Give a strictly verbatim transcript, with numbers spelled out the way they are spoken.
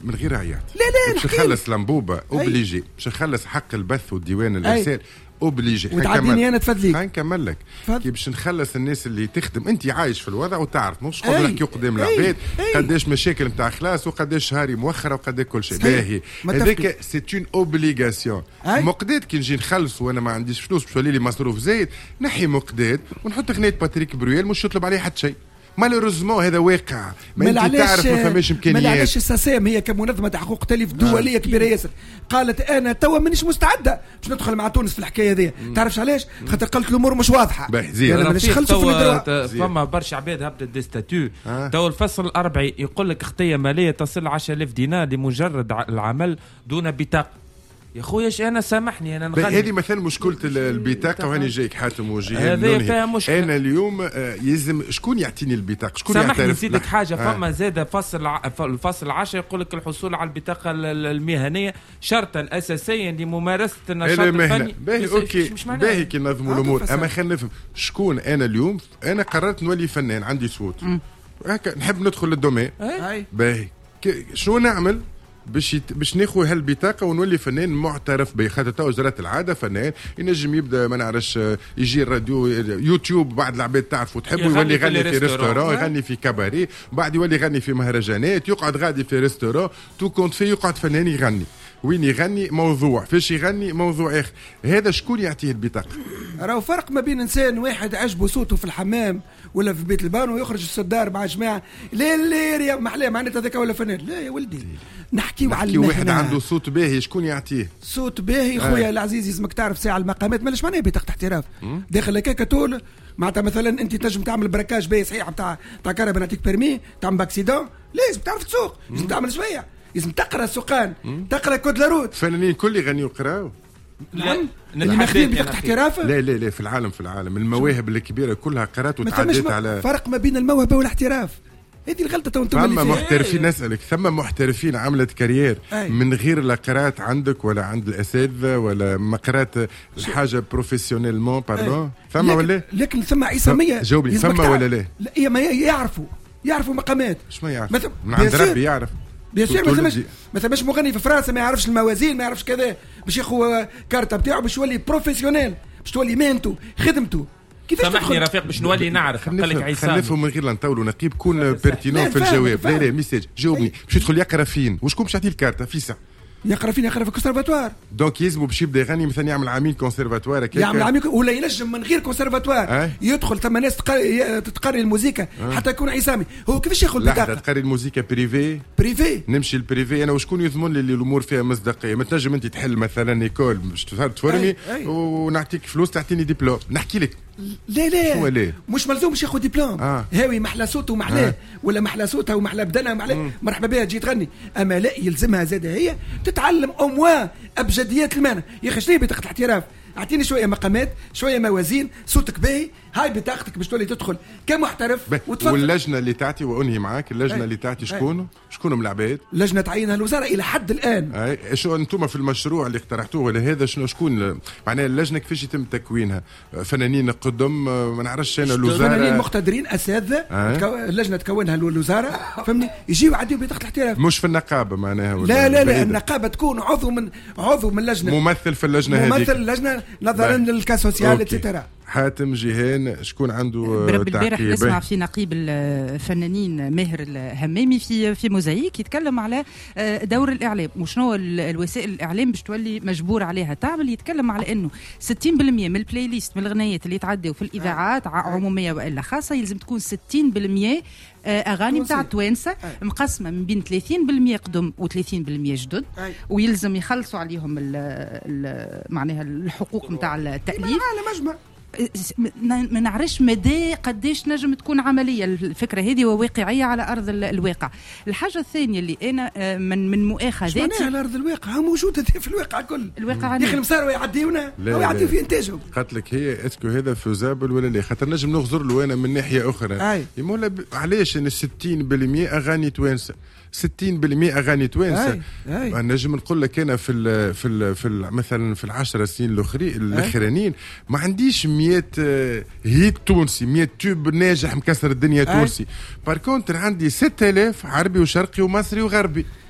من غير عياط. لا لا باش نخلص لمبوبه اوبليجي، باش نخلص حق البث والديوان الارسال اوبليجي. وتعديني انا تفضليك. خلينا نكمل لك كي باش نخلص الناس اللي تخدم. انت عايش في الوضع وتعرف مش قادر نحكي قدام العباد قداش مشاكل نتاع خلاص وقداش شهري موخره وقداش كل شيء باهي. هذاك سي اون اوبليغاسيون. مقداد كي نجي نخلص وانا ما عنديش فلوس باش يولي لي مصروف زايد نحي مقداد ونحط غنية باتريك برويل مش يطلب عليه حتى شيء. مالوريزمون هذا واقع. ما انت تعرف ما فماش امكانيات. ما علاش الساسام هي كمنظمه حقوق تلف دوليه كبيره ياسر قالت انا توا مانيش مستعده باش ندخل مع تونس في الحكايه هذه. تعرفش علاش؟ خاطر قالت الامور مش واضحه. يعني مانيش نخلصوا في فما برشا عباد هبطت دي ستاتيو. تو الفصل الأربعي يقول لك خطيه ماليه تصل عشرة آلاف دينار لمجرد العمل دون بطاقه. يا خويا اش انا سامحني انا نغني هذه مثلا مشكله البطاقه. وهاني جايك حاتم وجيه هذا فيها مشكله. انا اليوم يلزم شكون يعطيني البطاقه؟ شكون يعترف؟ سامحني نزيدك حاجه. فما زاد فصل الفصل العاشر يقول لك الحصول على البطاقه المهنيه شرطا اساسيا لممارسه النشاط الفني. باهي اوكي باهي كي نظموا الامور. اما خلينا نفهم شكون انا اليوم. انا قررت نولي فنان عندي صوت هكا نحب ندخل للدومين باهي شنو نعمل باش يت... باش ناخذ هالبطاقه ونولي فنان معترف به. خاطر تو وزاره العاده فنان ينجم يبدا ما نعرفش يجي الراديو يوتيوب بعد العباد تعرفوا تحبوا يولي يغني في ريستوران يغني في كباري بعد يولي يغني في مهرجانات يقعد غادي في ريستوران تو كونت في يقعد فنان يغني وين يغني موضوع فاش يغني موضوع اخر. هذا شكون يعطيه البطاقه؟ راهو فرق ما بين انسان واحد عجبه صوته في الحمام ولا في بيت البان ويخرج الصدار مع جماعه لا لا يا محلاه معناتها هذاك ولا فنان. لا يا ولدي نحكيو على المهنه. واحد عنده صوت باهي شكون يعطيه؟ صوت باهي خويا العزيز يسمك تعرف ساعه المقامات مالاش معناها بطاقه احتراف داخل هكاك تول معناتها مثلا انت تنجم تعمل براكاج باهي صحيح بتاع تاع كهرباء نعطيك بيرمي تعمل باكسيدون لازم تعرف تسوق لازم تعمل شويه لازم تقرا السوقان تقرا كود لاروت. فنانين كل يغنيوا يقراوا نعم اللي ماخذين بطاقه احتراف. لا لا لا في العالم في العالم المواهب الكبيره كلها قرات وتعديت على فرق ما بين الموهبه والاحتراف. هذه الغلطه تو انتم ثم محترفين. نسالك ثم محترفين عملت كارير من غير لا قرات عندك ولا عند الاساتذه ولا ما قرات الحاجه بروفيسيونيلمون باردون ثم ولا لكن ثم عصاميه جاوبني ثم ولا لا؟ لا ما يعرفوا يعرفوا مقامات. اش ما يعرف من عند ربي يعرف بيصير مثلا مش مثلا مش مغني في فرنسا ما يعرفش الموازين ما يعرفش كذا باش ياخذ كارتا بتاعه باش يولي بروفيسيونيل باش تولي مهنته خدمته. سامحني رفيق باش نولي نعرف قال لك عيسى خلينا من غير لا نطولوا نقيب كون بيرتينون في الجواب. لا لا ميساج جاوبني باش يدخل يقرا فين وشكون باش يعطيه الكارتا في ساعه يقرا فين يقرا في كونسيرفاتوار. دونك يلزموا باش يبدا يغني مثلا يعمل عامين كونسيرفاتوار هكاك يعمل عامين ولا ينجم من غير كونسيرفاتوار أه؟ يدخل ثم ناس تقري الموسيقى أه؟ حتى يكون عصامي. هو كيفاش ياخذ بطاقه؟ تقري الموسيقى بريفي بريفي نمشي البريفي انا وشكون يضمن لي الامور فيها مصداقيه. ما تنجم انت تحل مثلا ايكول باش تفرمي ونعطيك فلوس تعطيني دبلوم نحكي لك لا لا مش ملزوم باش ياخذ دبلوم آه. هاوي محلى صوته ومحلاه آه. ولا محلى صوتها ومحلى بدنها ومحلى مرحبا بها تجي تغني. اما لا يلزمها زاد هي تتعلم اموا ابجديات المهنه. يا اخي شنو بطاقه الاحتراف؟ اعطيني شويه مقامات شويه موازين صوتك باهي هاي بطاقتك باش تولي تدخل كمحترف وتفضل. واللجنه اللي تعطي وانهي معاك اللجنه أي. اللي تعطي شكون شكون من العباد؟ لجنه تعينها الوزاره الى حد الان. اي شو انتم في المشروع اللي اقترحتوه ولا هذا شنو شكون معناها اللجنه كيفاش يتم تكوينها؟ فنانين قدم ما نعرفش انا الوزاره فنانين مقتدرين اساتذه اللجنه تكونها الوزاره فهمني يجيو يعديوا بطاقه الاحتراف. مش في النقابه معناها لا لا لا النقابه تكون عضو من عضو من اللجنه ممثل في اللجنه هذه ممثل اللجنه نظرا للكاسوسيال اتسيتيرا. حاتم جيهان شكون عنده برب البارح نسمع في نقيب الفنانين ماهر الهمامي في في موزايك يتكلم على دور الاعلام وشنو الوسائل الاعلام باش تولي مجبور عليها تعمل. يتكلم على انه ستين بالمئة من البلاي ليست من الاغنيات اللي يتعدوا في الاذاعات عموميه والا خاصه يلزم تكون ستين بالمئة اغاني نتاع التوانسه مقسمه من بين ثلاثين بالمئة قدم و30 بالمئة جدد ويلزم يخلصوا عليهم ال ال معناها الحقوق نتاع التاليف. على مجمع ما نعرفش مدى قديش نجم تكون عمليه الفكره هذه وواقعيه على ارض الواقع. الحاجه الثانيه اللي انا من من مؤاخذاتي على ارض الواقع موجوده في الواقع كل الواقع يا اخي المسار يعديونا او يعديو في انتاجهم. قالت لك هي اسكو هذا فوزابل ولا لا؟ خاطر نجم نغزر له انا من ناحيه اخرى يمولا ب... علاش ان ستين بالمئة اغاني توانسه ستين بالمئة اغاني توانسه. نجم نقول لك انا في ال في ال في ال مثلا في العشر سنين الاخرين الاخرانيين ما عنديش مئة هيت تونسي مئة توب ناجح مكسر الدنيا تونسي. بار كونتر عندي ستة آلاف عربي وشرقي ومصري وغربي.